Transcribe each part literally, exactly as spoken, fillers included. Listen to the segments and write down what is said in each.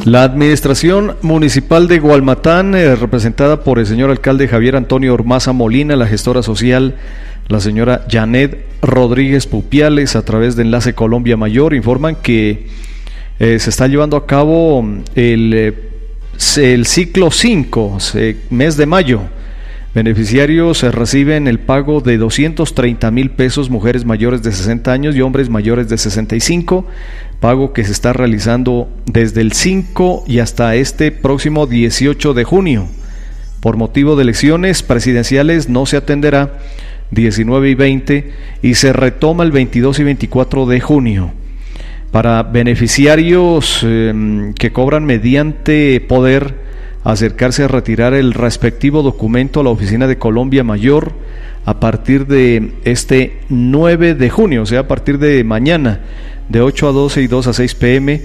La administración municipal de Gualmatán, eh, representada por el señor alcalde Javier Antonio Ormaza Molina, la gestora social, la señora Janet Rodríguez Pupiales, a través de Enlace Colombia Mayor, informan que eh, se está llevando a cabo el, eh, el ciclo cinco, mes de mayo. Beneficiarios reciben el pago de doscientos treinta mil pesos, mujeres mayores de sesenta años y hombres mayores de sesenta y cinco, pago que se está realizando desde el cinco y hasta este próximo dieciocho de junio. Por motivo de elecciones presidenciales no se atenderá diecinueve y veinte y se retoma el veintidós y veinticuatro de junio. Para beneficiarios eh, que cobran mediante poder, acercarse a retirar el respectivo documento a la oficina de Colombia Mayor a partir de este nueve de junio, o sea, a partir de mañana, de ocho a doce y dos a seis pm,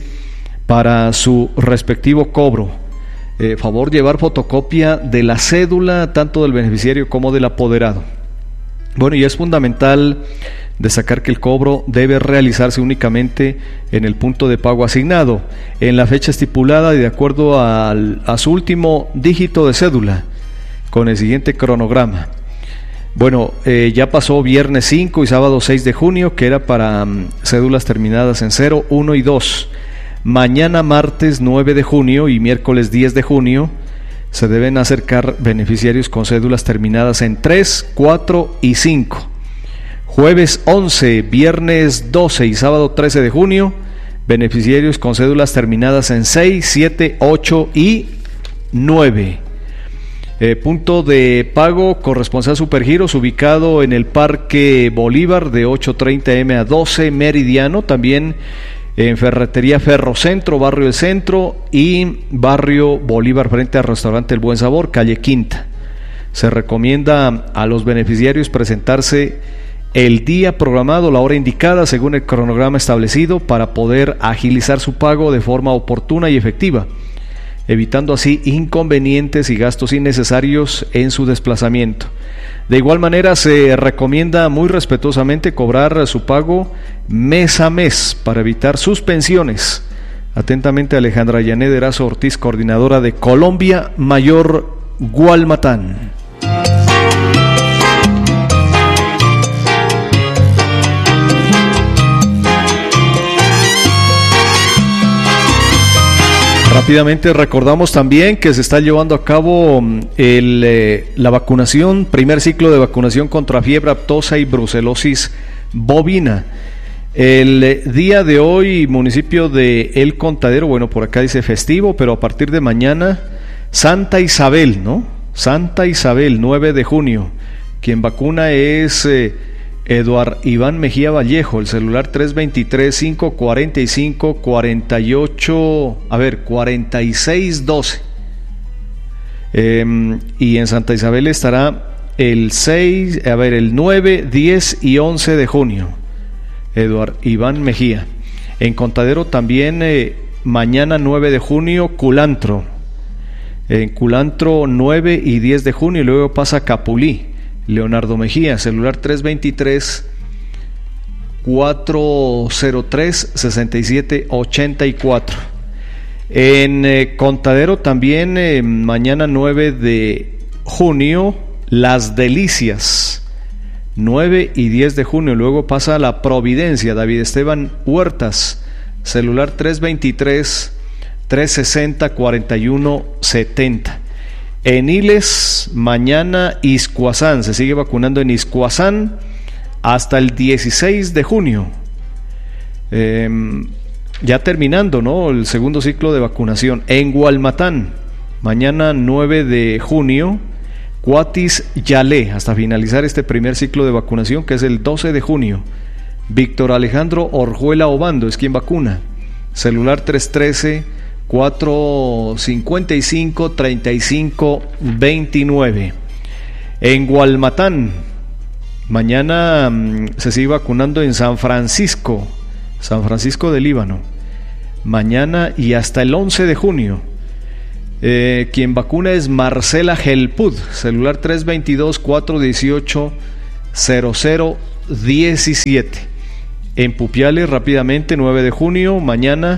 para su respectivo cobro. Eh, favor llevar fotocopia de la cédula, tanto del beneficiario como del apoderado. Bueno, y es fundamental destacar que el cobro debe realizarse únicamente en el punto de pago asignado, en la fecha estipulada y de acuerdo al, a su último dígito de cédula, con el siguiente cronograma. Bueno, eh, ya pasó viernes cinco y sábado seis de junio, que era para um, cédulas terminadas en cero, uno y dos. Mañana martes nueve de junio y miércoles diez de junio se deben acercar beneficiarios con cédulas terminadas en tres, cuatro y cinco. Jueves once, viernes doce y sábado trece de junio, beneficiarios con cédulas terminadas en seis, siete, ocho y nueve. Eh, punto de pago corresponsal Supergiros, ubicado en el Parque Bolívar de ocho treinta eme a doce Meridiano, también en Ferretería Ferrocentro, Barrio El Centro y Barrio Bolívar frente al Restaurante El Buen Sabor, calle Quinta. Se recomienda a los beneficiarios presentarse el día programado, la hora indicada según el cronograma establecido para poder agilizar su pago de forma oportuna y efectiva, evitando así inconvenientes y gastos innecesarios en su desplazamiento. De igual manera, se recomienda muy respetuosamente cobrar su pago mes a mes para evitar suspensiones. Atentamente, Alejandra Yanet Erazo Ortiz, coordinadora de Colombia Mayor Gualmatán. Rápidamente recordamos también que se está llevando a cabo el, eh, la vacunación, primer ciclo de vacunación contra fiebre aftosa y brucelosis bovina. El eh, día de hoy, municipio de El Contadero, bueno, por acá dice festivo, pero a partir de mañana, Santa Isabel, ¿no? Santa Isabel, nueve de junio. Quien vacuna es eh, Eduard Iván Mejía Vallejo, el celular tres veintitrés, cinco cuarenta y cinco, cuarenta y ocho, a ver, cuarenta y seis doce. Eh, y en Santa Isabel estará el seis, a ver, el nueve, diez y once de junio. Eduard Iván Mejía. En Contadero también eh, mañana nueve de junio, Culantro. En Culantro nueve y diez de junio y luego pasa Capulí. Leonardo Mejía, celular tres veintitrés, cuatro cero tres, sesenta y siete ochenta y cuatro. En eh, Contadero también eh, mañana nueve de junio, Las Delicias, nueve y diez de junio, luego pasa La Providencia, David Esteban Huertas, celular tres veintitrés, trescientos sesenta, cuarenta y uno setenta. En Iles, mañana Iscuazán, se sigue vacunando en Iscuazán hasta el dieciséis de junio. Eh, ya terminando, ¿no?, el segundo ciclo de vacunación. En Gualmatán, mañana nueve de junio, Cuatis Yalé, hasta finalizar este primer ciclo de vacunación, que es el doce de junio. Víctor Alejandro Orjuela Obando es quien vacuna. Celular tres trece, cuatro cincuenta y cinco, treinta y cinco veintinueve. En Gualmatán, mañana mmm, se sigue vacunando en San Francisco, San Francisco del Líbano, mañana y hasta el once de junio. Eh, quien vacuna es Marcela Gelpud, celular tres veintidós, cuatro dieciocho, cero cero diecisiete. En Pupiales, rápidamente, nueve de junio, mañana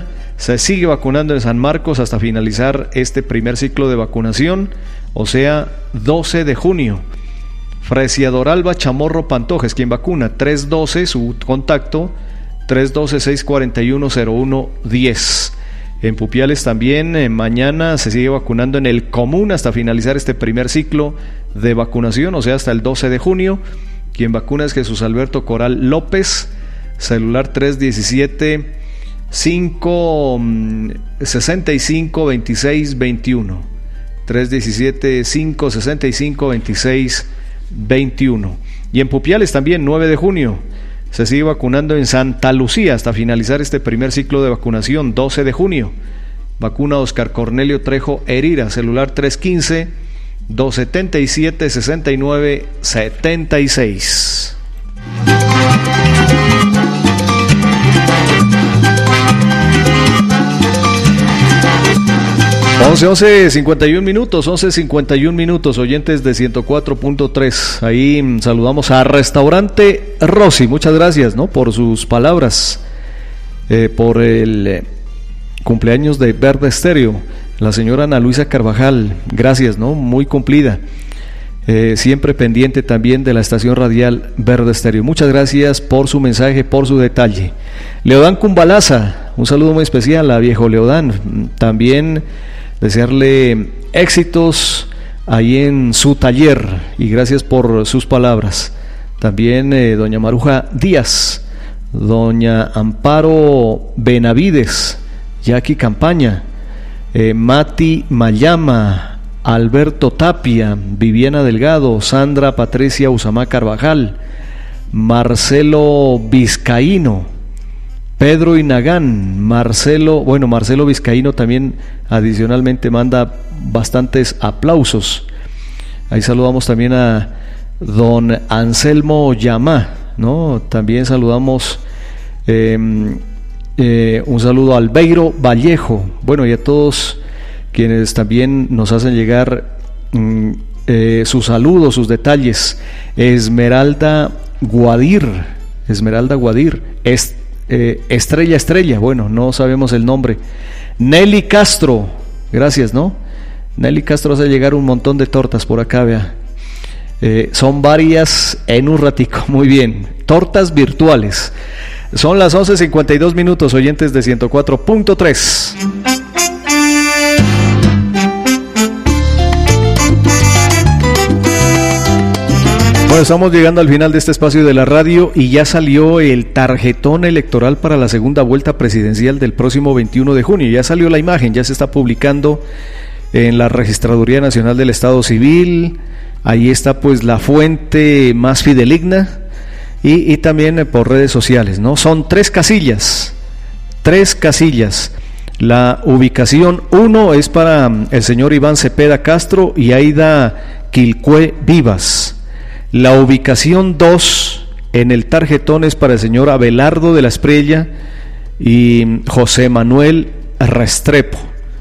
Se sigue vacunando en San Marcos hasta finalizar este primer ciclo de vacunación, o sea, doce de junio. Fresia Doralba Chamorro Pantoja es quien vacuna, tres doce su contacto, tres doce, seis cuarenta y uno, cero uno diez. En Pupiales también, eh, mañana se sigue vacunando en el común hasta finalizar este primer ciclo de vacunación, o sea, hasta el doce de junio. Quien vacuna es Jesús Alberto Coral López, celular tres diecisiete, cinco sesenta y cinco, veintiséis veintiuno. tres diecisiete, cinco sesenta y cinco, veintiséis veintiuno. Y en Pupiales también, nueve de junio, se sigue vacunando en Santa Lucía hasta finalizar este primer ciclo de vacunación, doce de junio. Vacuna Oscar Cornelio Trejo Herira, celular tres quince, dos setenta y siete, sesenta y nueve setenta y seis. once, once, cincuenta y un minutos, once cincuenta y un minutos, oyentes de ciento cuatro punto tres. Ahí saludamos a Restaurante Rossi, muchas gracias, ¿no?, por sus palabras, eh, por el eh, cumpleaños de Verde Estéreo, la señora Ana Luisa Carvajal, gracias, ¿no?, muy cumplida, eh, siempre pendiente también de la estación radial Verde Estéreo. Muchas gracias por su mensaje, por su detalle. Leodán Cumbalaza, un saludo muy especial a viejo Leodán, también desearle éxitos ahí en su taller y gracias por sus palabras. También eh, doña Maruja Díaz, doña Amparo Benavides, Jackie Campaña, eh, Mati Mayama, Alberto Tapia, Viviana Delgado, Sandra Patricia Usamá Carvajal, Marcelo Vizcaíno, Pedro Inagán, Marcelo, bueno, Marcelo Vizcaíno también adicionalmente manda bastantes aplausos. Ahí saludamos también a don Anselmo Yamá, ¿no? También saludamos, eh, eh, un saludo a Albeiro Vallejo, bueno, y a todos quienes también nos hacen llegar mm, eh, sus saludos, sus detalles. Esmeralda Guadir, Esmeralda Guadir, es Eh, Estrella Estrella, bueno, no sabemos el nombre. Nelly Castro, gracias, ¿no? Nelly Castro hace llegar un montón de tortas por acá, vea. Eh, son varias en un ratico, muy bien. Tortas virtuales. Son las once cincuenta y dos minutos, oyentes de ciento cuatro punto tres. Bueno, estamos llegando al final de este espacio de la radio y ya salió el tarjetón electoral para la segunda vuelta presidencial del próximo veintiuno de junio. Ya salió la imagen, ya se está publicando en la Registraduría Nacional del Estado Civil. Ahí está pues la fuente más fideligna y, y también por redes sociales, ¿no? Son tres casillas, tres casillas. La ubicación uno es para el señor Iván Cepeda Castro y Aida Quilcue Vivas. La ubicación dos en el tarjetón es para el señor Abelardo de la Espriella y José Manuel Restrepo.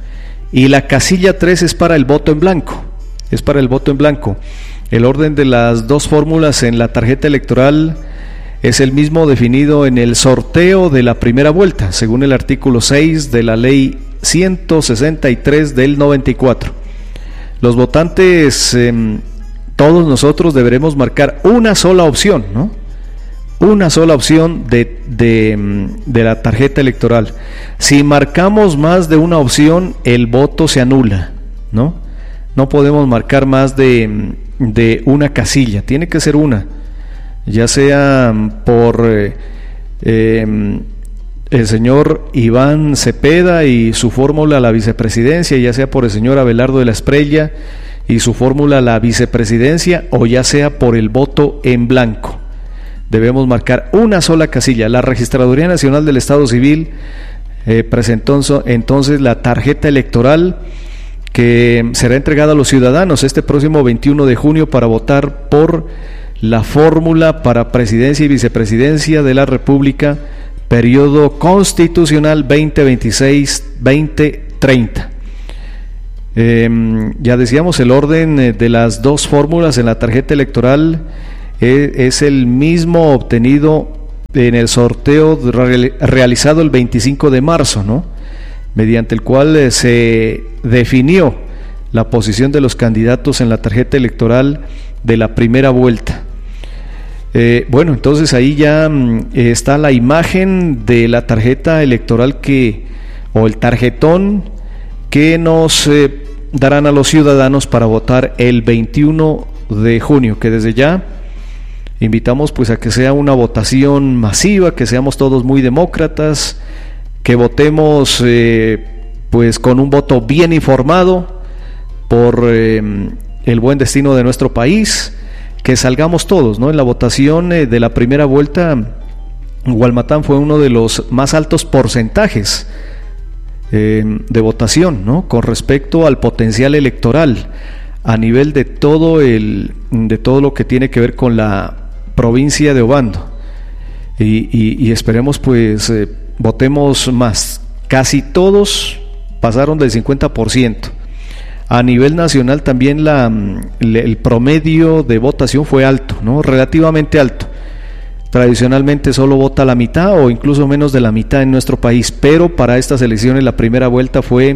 Y la casilla tres es para el voto en blanco. Es para el voto en blanco. El orden de las dos fórmulas en la tarjeta electoral es el mismo definido en el sorteo de la primera vuelta, según el artículo seis de la ley ciento sesenta y tres del noventa y cuatro. Los votantes... Eh, Todos nosotros deberemos marcar una sola opción, ¿no? Una sola opción de, de, de la tarjeta electoral. Si marcamos más de una opción, el voto se anula, ¿no? No podemos marcar más de, de una casilla, tiene que ser una, ya sea por eh, eh, el señor Iván Cepeda y su fórmula a la vicepresidencia, ya sea por el señor Abelardo de la Espriella y su fórmula a la vicepresidencia, o ya sea por el voto en blanco. Debemos marcar una sola casilla. La Registraduría Nacional del Estado Civil eh, presentó entonces la tarjeta electoral que será entregada a los ciudadanos este próximo veintiuno de junio para votar por la fórmula para presidencia y vicepresidencia de la República, periodo constitucional veinte veintiséis a veinte treinta. Eh, ya decíamos, el orden de las dos fórmulas en la tarjeta electoral es, es el mismo obtenido en el sorteo realizado el veinticinco de marzo, ¿no? mediante el cual eh, se definió la posición de los candidatos en la tarjeta electoral de la primera vuelta. Eh, bueno, entonces ahí ya mm, está la imagen de la tarjeta electoral que, o el tarjetón que nos eh, darán a los ciudadanos para votar el veintiuno de junio, que desde ya invitamos pues a que sea una votación masiva, que seamos todos muy demócratas, que votemos eh, pues con un voto bien informado por eh, el buen destino de nuestro país, que salgamos todos, ¿no? En la votación eh, de la primera vuelta, Gualmatán fue uno de los más altos porcentajes eh, de votación, ¿no? Con respecto al potencial electoral a nivel de todo el de todo lo que tiene que ver con la provincia de Obando, y, y, y esperemos pues eh, votemos más. Casi todos pasaron del cincuenta por ciento. A nivel nacional también la, el promedio de votación fue alto, ¿no? Relativamente alto. Tradicionalmente solo vota la mitad o incluso menos de la mitad en nuestro país, pero para estas elecciones la primera vuelta fue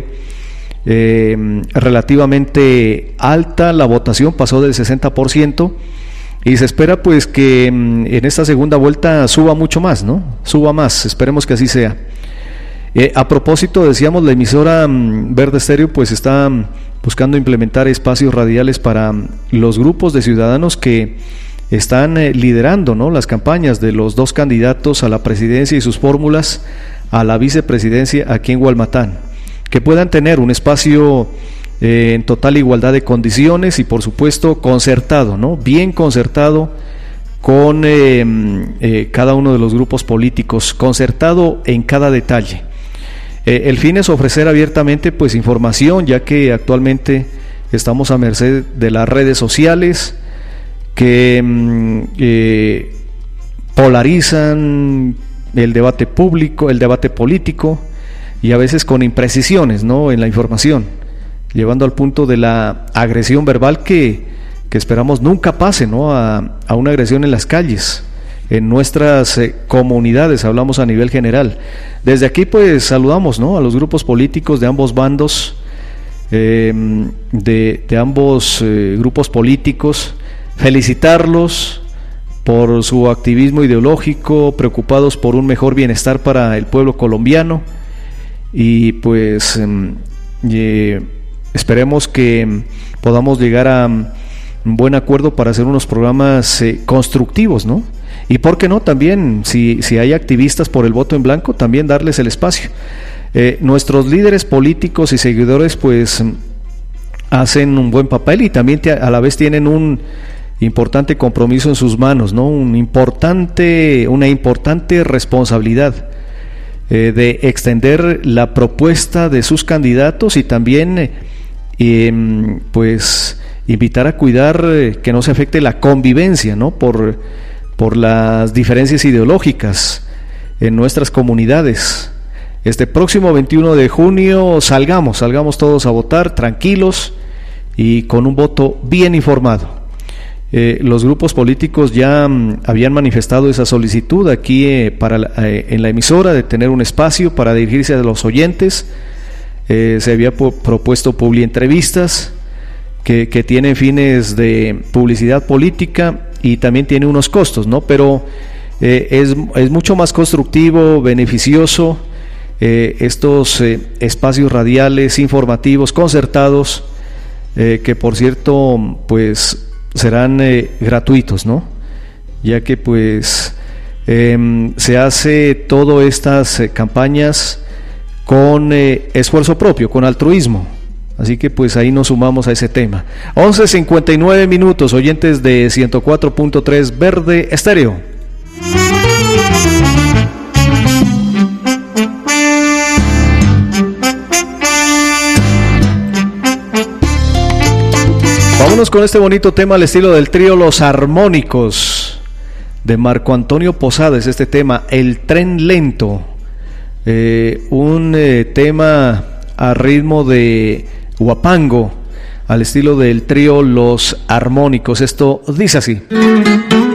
eh, relativamente alta, la votación pasó del sesenta por ciento y se espera pues que en esta segunda vuelta suba mucho más, ¿no? Suba más, esperemos que así sea. Eh, a propósito, decíamos, la emisora um, Verde Estéreo pues está um, buscando implementar espacios radiales para um, los grupos de ciudadanos que están eh, liderando, ¿no?, las campañas de los dos candidatos a la presidencia y sus fórmulas a la vicepresidencia aquí en Gualmatán, que puedan tener un espacio eh, en total igualdad de condiciones y por supuesto concertado, ¿no?, bien concertado con eh, eh, cada uno de los grupos políticos, concertado en cada detalle. Eh, el fin es ofrecer abiertamente pues información, ya que actualmente estamos a merced de las redes sociales que eh, polarizan el debate público, el debate político, y a veces con imprecisiones, ¿no?, en la información, llevando al punto de la agresión verbal que, que esperamos nunca pase, ¿no?, a, a una agresión en las calles. En nuestras eh, comunidades, hablamos a nivel general. Desde aquí pues saludamos, ¿no?, a los grupos políticos de ambos bandos, eh, de, de ambos eh, grupos políticos, felicitarlos por su activismo ideológico, preocupados por un mejor bienestar para el pueblo colombiano, y pues eh, esperemos que podamos llegar a un buen acuerdo para hacer unos programas eh, constructivos, ¿no? Y por qué no también, si, si hay activistas por el voto en blanco, también darles el espacio. Eh, nuestros líderes políticos y seguidores pues hacen un buen papel y también te, a la vez tienen un importante compromiso en sus manos, ¿no? Un importante, una importante responsabilidad eh, de extender la propuesta de sus candidatos y también eh, eh, pues invitar a cuidar eh, que no se afecte la convivencia, ¿no?, por por las diferencias ideológicas en nuestras comunidades. Este próximo veintiuno de junio salgamos, salgamos todos a votar tranquilos y con un voto bien informado. Eh, los grupos políticos ya mm, habían manifestado esa solicitud aquí eh, para la, eh, en la emisora de tener un espacio para dirigirse a los oyentes. Eh, se había po- propuesto publientrevistas que, que tienen fines de publicidad política y también tiene unos costos, ¿no? Pero eh, es, es mucho más constructivo, beneficioso eh, estos eh, espacios radiales, informativos, concertados, eh, que por cierto pues serán eh, gratuitos, ¿no?, ya que pues eh, se hace todas estas eh, campañas con eh, esfuerzo propio, con altruismo. Así que pues ahí nos sumamos a ese tema. once cincuenta y nueve minutos, oyentes de ciento cuatro punto tres Verde Estéreo. Vámonos con este bonito tema al estilo del trío Los Armónicos de Marco Antonio Posadas. Este tema, El Tren Lento, eh, un eh, tema a ritmo de huapango, al estilo del trío Los Armónicos. Esto dice así.